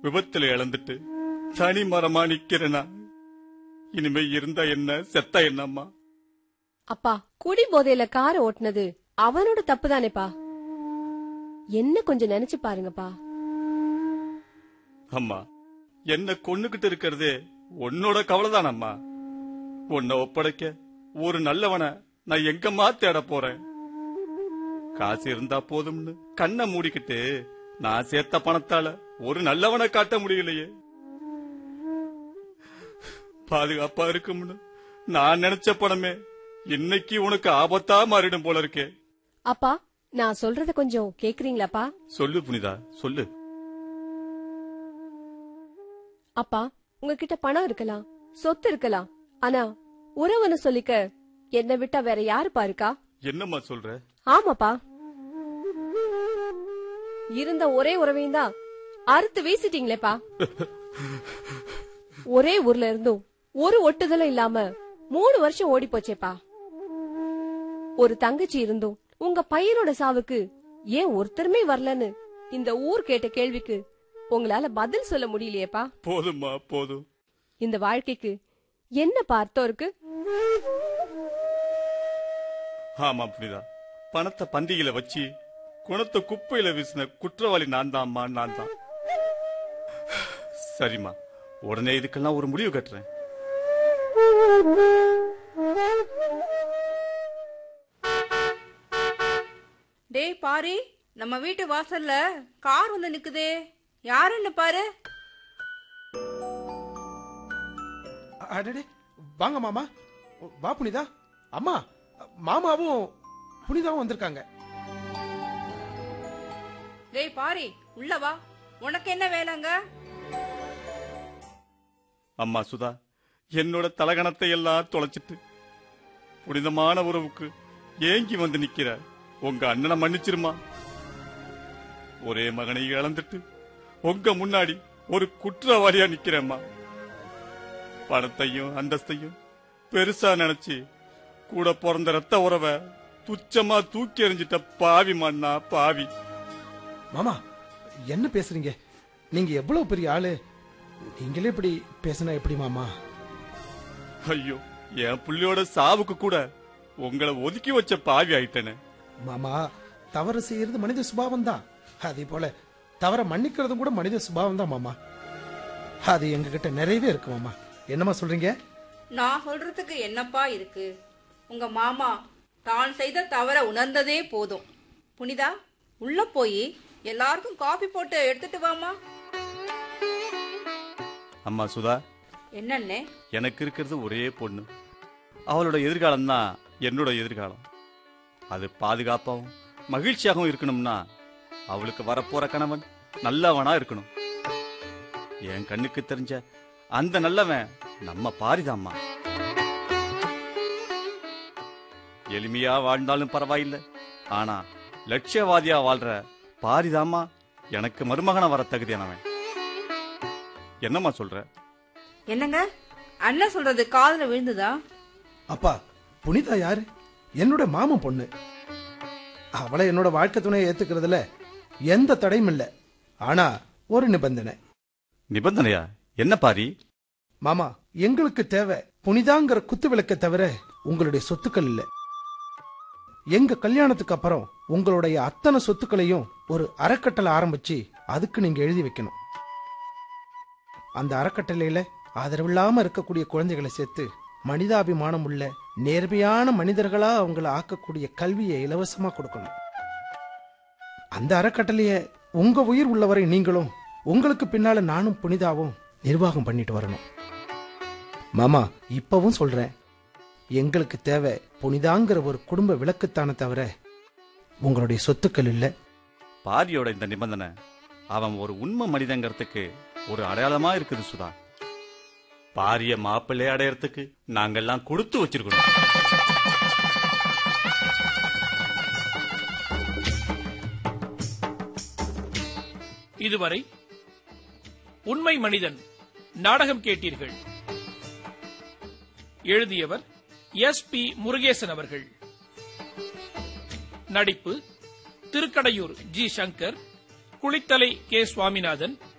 விபத்துல இழந்துட்டு தனி மரமா நிக்கிறேனா? இனிமே இருந்தா என்ன, செத்தா என்னம்மா? அப்பா, குடி போதையில கார் ஓட்டுனது அவனோட தப்பு தானேப்பா. என்ன கொஞ்சம் நினைச்சு பாருங்கப்பா. அம்மா, என்ன கொன்னுகிட்டு இருக்கிறதே உன்னோட கவலைதானம்மா. உன்னை ஒப்படைக்க ஒரு நல்லவனை நான் எங்கம்மா தேட போறேன்? காசு இருந்தா போதும்னு கண்ணை மூடிக்கிட்டு நான் சேர்த்த பணத்தால ஒரு நல்லவனை காட்ட முடியலையே. பாதுகாப்பா இருக்கும்னு நான் நினைச்ச பணமே இன்னைக்கு உனக்கு ஆபத்தா மாறிடும் போல இருக்கே. அப்பா, நான் சொல்றத கொஞ்சம் கேக்குறீங்களாப்பா? சொல்லு புனிதா, சொல்லு. அப்பா, உங்ககிட்ட பணம் இருக்கலாம், சொத்து இருக்கலாம், ஆனா உறவுன்னு சொல்லிக்க என்னை விட்டா வேற யாருப்பா இருக்கா? என்னம்மா சொல்ற? ஆமாப்பா, இருந்த ஒரே உறவையும் தான் அறுத்து வீசிட்டீங்களேப்பா. ஒரே ஊர்ல இருந்தும் ஒரு ஒட்டுதலும் இல்லாம 3 வருஷம் ஓடி போச்சேப்பா. ஒரு தங்கச்சி இருந்தும் உங்க பையனோட சாவுக்கு ஏன் ஒருத்தருமே வரலன்னு இந்த ஊர் கேட்ட கேள்விக்கு உங்களால பதில் சொல்ல முடியலையேப்பா. போதும்மா, போதும். இந்த வாழ்க்கைக்கு என்ன அர்த்தம் இருக்கு? ஆமா புனிதா, பணத்தை பந்தியில வச்சு குணத்தை குப்பையில வீசின குற்றவாளி நான் தான்மா, நான் தான். சரிம்மா, உடனே இதுக்கெல்லாம் ஒரு முடிவு கட்டுறேன். டேய் பாரி, நம்ம வீட்டு வாசல்ல கார் வந்து நிக்குதே, யாருன்னு பாரு. அடடே, வாங்க மாமா. வா புனிதா. அம்மா, மாமாவும் புனிதாவும் வந்திருக்காங்க. டேய் பாரி, உள்ள வா. உனக்கு என்ன வேலைங்க? அம்மா சுதா, என்னோட தலகணத்தை எல்லாம் தொலைச்சிட்டு புனிதமான உறவுக்கு ஏங்கி வந்து நிக்கிற உங்க அண்ணனை மன்னிச்சிருமா. ஒரே மகனை இழந்துட்டு உங்க முன்னாடி ஒரு குற்றவாளியா நிக்கிறேம்மா. பணத்தையும் அந்தஸ்தையும் பெருசா நினைச்சு கூட பிறந்த ரத்த உறவை துச்சமா தூக்கி எறிஞ்சிட்ட பாவி மண்ணா, பாவி. மாமா, என்ன பேசுறீங்க? நீங்க எவ்வளவு பெரிய ஆளு. நீங்களே இப்படி பேசினா எப்படி மாமா? ஐயோ, என் புள்ளியோட சாவுக்கு கூட உங்களை ஒதுக்கி வச்ச பாவி ஆயிட்டேனே. மாமா, தவறு செய்யறது மனித சுபாவம் தான். அதே போல தவற மன்னிக்கிறதும் கூட மனித சுபாவம் தான் மாமா. அது எங்க கிட்ட நிறையவே இருக்கு மாமா. என்னமா சொல்றீங்க? நான் சொல்றதுக்கு என்னப்பா இருக்கு? உங்க மாமா தான் செய்த தவற உணர்ந்ததே போதும். புனிதா, உள்ள போய் எல்லாருக்கும் காபி போட்டு எடுத்துட்டு வாமா. அம்மா சுதா, என்னன்னே? எனக்கு இருக்கிறது ஒரே பொண்ணு. அவளோட எதிர்காலம் தான் என்னோட எதிர்காலம். அது பாதுகாப்பாகவும் மகிழ்ச்சியாகவும் இருக்கணும்னா அவளுக்கு வரப்போற கணவன் நல்லவனா இருக்கணும். என் கண்ணுக்கு தெரிஞ்ச அந்த நல்லவன் நம்ம பாரிதாம்மா. எளிமையா வாழ்ந்தாலும் பரவாயில்லை, ஆனா லட்சியவாதியா வாழ்ற பாரிதாம்மா எனக்கு மருமகனா வர தகுதியானவன். என்னம்மா சொல்ற? என்னங்க அண்ணன் சொல்றது காதுல விழுந்துதா? அப்பா, புனிதா யாரு? என்னோட மாமன் பொண்ணு. அவளை என்னோட வாழ்க்கை துணையை ஏத்துக்கிறதுல எந்த தடையும் இல்ல. ஆனா ஒரு நிபந்தனை. நிபந்தனையா? என்ன பாரி? மாமா, எங்களுக்கு தேவை புனிதாங்கிற குத்து விளக்க தவிர உங்களுடைய சொத்துக்கள் இல்ல. எங்க கல்யாணத்துக்கு அப்புறம் உங்களுடைய அத்தனை சொத்துக்களையும் ஒரு அறக்கட்டளை ஆரம்பிச்சு அதுக்கு நீங்க எழுதி வைக்கணும். அந்த அறக்கட்டளையில ஆதரவில்லாம இருக்கக்கூடிய குழந்தைகளை சேர்த்து மனிதாபிமானம் உள்ள நேர்மையான மனிதர்களா அவங்களை ஆக்கக்கூடிய கல்வியை இலவசமா கொடுக்கணும். அந்த அறக்கட்டளைய உங்க உயிர் உள்ளவரை நீங்களும் உங்களுக்கு பின்னால நானும் புனிதாவும் நிர்வாகம் பண்ணிட்டு வரணும். மாமா, இப்பவும் சொல்றேன், எங்களுக்கு தேவை புனிதாங்கிற ஒரு குடும்ப விளக்குத்தான தவிர உங்களுடைய சொத்துக்கள் இல்ல. பாரியோட இந்த நிபந்தனை அவன் ஒரு உண்மை மனிதங்கிறதுக்கு ஒரு அடையாளமா இருக்குது சுதா. பாரிய மாப்பிள்ளை அடையறதுக்கு நாங்கெல்லாம் கொடுத்து வச்சிருக்கணும். இதுவரை உண்மை மனிதன் நாடகம் கேட்டீர்கள். எழுதியவர் SP முருகேசன் அவர்கள். நடிப்பு: திருக்கடையூர் G. சங்கர், குளித்தலை K. சுவாமிநாதன்,